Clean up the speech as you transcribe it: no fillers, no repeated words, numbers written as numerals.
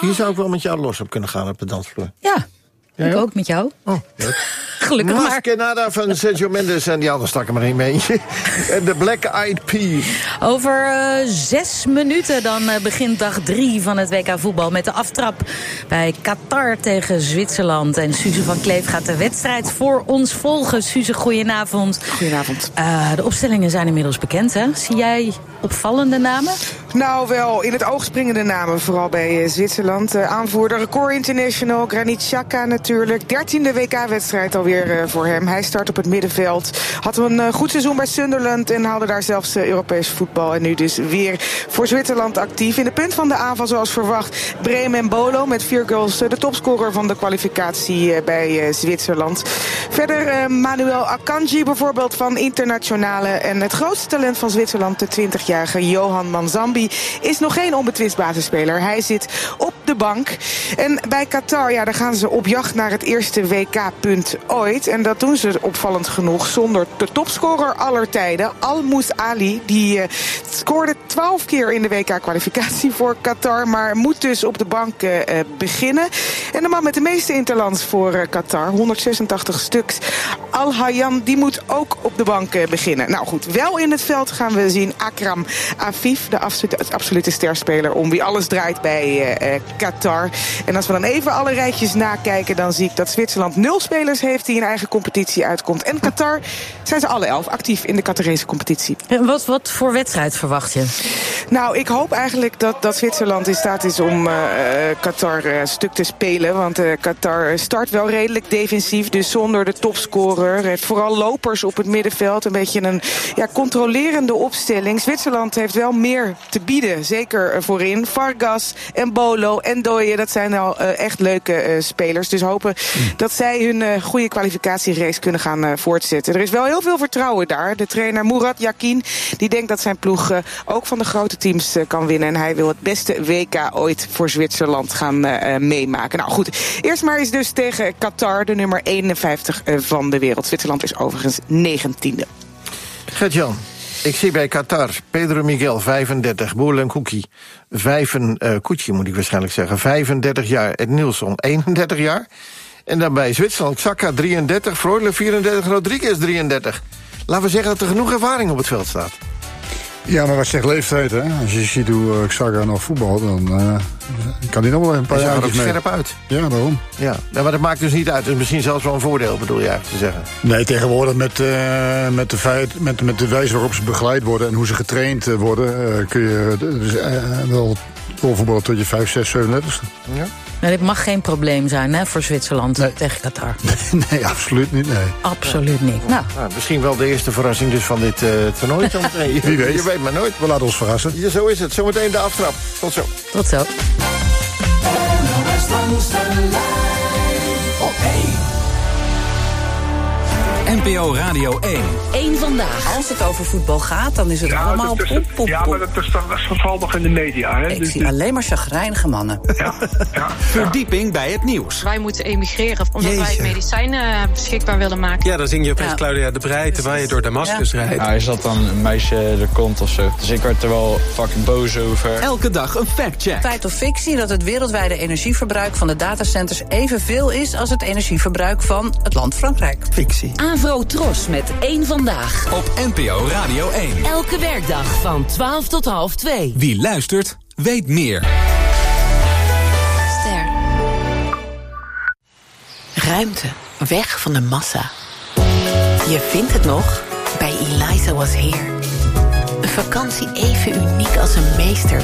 Hier zou ik wel met jou los op kunnen gaan op de dansvloer. Ja, ik ook met jou. Oh, leuk. Gelukkig maar. Maskenada van Sergio Mendes en die andere stak er maar in mee. En de Black Eyed Peas. Over 6 minuten dan begint dag 3 van het WK voetbal met de aftrap bij Qatar tegen Zwitserland. En Suze van Kleef gaat de wedstrijd voor ons volgen. Suze, goedenavond. Goedenavond. De opstellingen zijn inmiddels bekend, hè? Zie jij opvallende namen? Nou, wel in het oog springende namen, vooral bij Zwitserland. Aanvoerder, record international, Granit Xhaka natuurlijk. 13e WK-wedstrijd alweer voor hem. Hij start op het middenveld. Had een goed seizoen bij Sunderland en haalde daar zelfs Europees voetbal. En nu dus weer voor Zwitserland actief. In de punt van de aanval, zoals verwacht, Brahim Mbolo met 4 goals. De topscorer van de kwalificatie bij Zwitserland. Verder Manuel Akanji bijvoorbeeld van Internationale. En het grootste talent van Zwitserland, de 20-jarige Johan Manzambi, is nog geen onbetwist basisspeler. Hij zit op de bank. En bij Qatar, ja, daar gaan ze op jacht naar het eerste WK-punt ooit. En dat doen ze opvallend genoeg zonder de topscorer aller tijden, Al-Mous Ali. Die scoorde 12 keer in de WK-kwalificatie voor Qatar, maar moet dus op de bank beginnen. En de man met de meeste interlands voor Qatar, 186 stuks, Al-Hayyan, die moet ook op de bank beginnen. Nou goed, wel in het veld gaan we zien Akram Afif, de absolute sterspeler om wie alles draait bij Qatar. En als we dan even alle rijtjes nakijken, dan zie ik dat Zwitserland 0 spelers heeft die in eigen competitie uitkomt. En Qatar zijn ze alle 11 actief in de Qatarese competitie. En wat voor wedstrijd verwacht je? Nou, ik hoop eigenlijk dat Zwitserland in staat is om Qatar stuk te spelen. Want Qatar start wel redelijk defensief, dus zonder de topscorer. Heeft vooral lopers op het middenveld. Een beetje een controlerende opstelling. Zwitserland heeft wel meer te bieden, zeker voorin. Vargas, Mbolo en Ndoye, dat zijn al echt leuke spelers. Dus hopen dat zij hun goede kwalificatierace kunnen gaan voortzetten. Er is wel heel veel vertrouwen daar. De trainer Murat Yakin, die denkt dat zijn ploeg ook van de grote teams kan winnen. En hij wil het beste WK ooit voor Zwitserland gaan meemaken. Nou goed, eerst maar eens dus tegen Qatar, de nummer 51 van de wereld. Zwitserland is overigens 19e. Gert-Jan, ik zie bij Qatar Pedro Miguel, 35, Boerlen Koekie, Koetje moet ik waarschijnlijk zeggen, 35 jaar, Ed Nilsson, 31 jaar. En dan bij Zwitserland, Xhaka, 33, Freuler, 34, Rodriguez, 33. Laten we zeggen dat er genoeg ervaring op het veld staat. Ja, maar wat zegt leeftijd, hè? Als je ziet hoe Xhaka nog voetbalt, dan kan hij nog wel een paar jaar mee. Hij ziet er ook scherp uit. Ja, daarom. Ja, maar dat maakt dus niet uit. Dus misschien zelfs wel een voordeel, bedoel je eigenlijk te zeggen. Nee, tegenwoordig met de wijze waarop ze begeleid worden en hoe ze getraind worden, kun je wel doorvoetballen tot je 5, 6, 37ste. Ja. Nou, dit mag geen probleem zijn, hè, voor Zwitserland tegen Qatar. Nee, absoluut niet. Nee. Absoluut niet. Nou, misschien wel de eerste verrassing dus van dit toernooi. Wie weet. Je weet maar nooit. We laten ons verrassen. Ja, zo is het. Zometeen de aftrap. Tot zo. Tot zo. NPO Radio 1. Eén vandaag. Als het over voetbal gaat, dan is het allemaal pop. Ja, maar dat is vooral nog in de media. Hè? Ik zie alleen maar chagrijnige mannen. Ja. Verdieping bij het nieuws. Wij moeten emigreren omdat wij medicijnen beschikbaar willen maken. Ja, dan zing je opeens Claudia de Breij terwijl je door Damascus rijdt. Ja, is dat dan een meisje de kont of zo? Dus ik werd er wel fucking boos over. Elke dag een factcheck. Feit of fictie dat het wereldwijde energieverbruik van de datacenters evenveel is als het energieverbruik van het land Frankrijk. Fictie. Avro Tros met één vandaag. Op NPO Radio 1. Elke werkdag van 12 tot half 2. Wie luistert, weet meer. Ster. Ruimte. Weg van de massa. Je vindt het nog bij Eliza Was Here. Een vakantie even uniek als een meester.